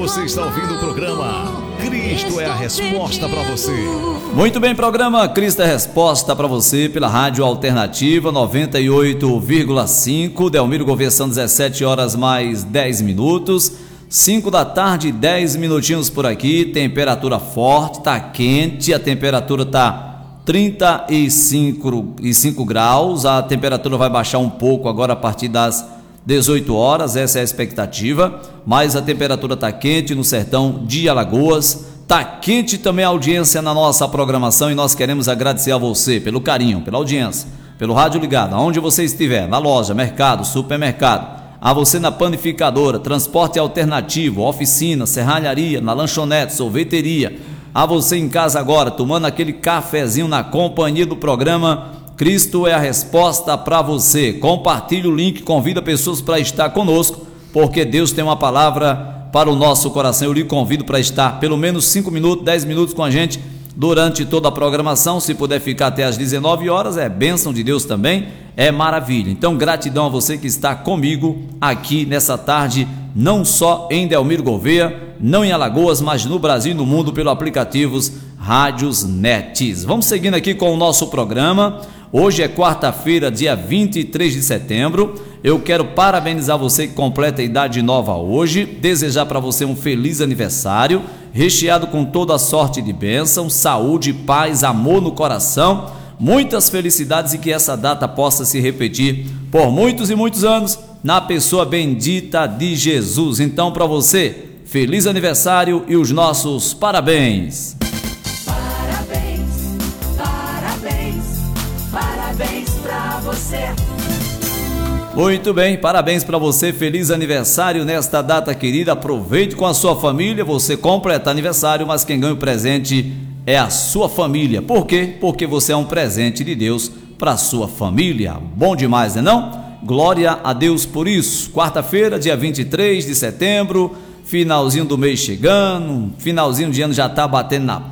Você está ouvindo o programa Cristo é a Resposta para você. Muito bem, programa Cristo é a Resposta para você pela Rádio Alternativa 98,5. Delmiro Gouveia, são 17 horas mais 10 minutos. 5 da tarde, 10 minutinhos por aqui. Temperatura forte, tá quente, a temperatura tá 35 graus. A temperatura vai baixar um pouco agora a partir das 18 horas, essa é a expectativa, mas a temperatura está quente no sertão de Alagoas, está quente também a audiência na nossa programação e nós queremos agradecer a você pelo carinho, pela audiência, pelo rádio ligado, aonde você estiver, na loja, mercado, supermercado, a você na panificadora, transporte alternativo, oficina, serralharia, na lanchonete, sorveteria, a você em casa agora, tomando aquele cafezinho na companhia do programa Cristo é a Resposta para você. Compartilhe o link, convida pessoas para estar conosco, porque Deus tem uma palavra para o nosso coração. Eu lhe convido para estar pelo menos 5 minutos, 10 minutos com a gente durante toda a programação. Se puder ficar até às 19 horas, é bênção de Deus também, é maravilha. Então, gratidão a você que está comigo aqui nessa tarde, não só em Delmiro Gouveia, não em Alagoas, mas no Brasil e no mundo pelo aplicativos Rádios Nets. Vamos seguindo aqui com o nosso programa. Hoje é quarta-feira, dia 23 de setembro. Eu quero parabenizar você que completa a idade nova hoje, desejar para você um feliz aniversário, recheado com toda a sorte de bênção, saúde, paz, amor no coração, muitas felicidades e que essa data possa se repetir por muitos e muitos anos na pessoa bendita de Jesus. Então, para você, feliz aniversário e os nossos parabéns. Parabéns pra você. Muito bem, parabéns para você, feliz aniversário nesta data querida, aproveite com a sua família, você completa aniversário, mas quem ganha o presente é a sua família. Por quê? Porque você é um presente de Deus para a sua família. Bom demais, né não? Glória a Deus por isso. Quarta-feira, dia 23 de setembro, finalzinho do mês chegando, finalzinho de ano já está batendo na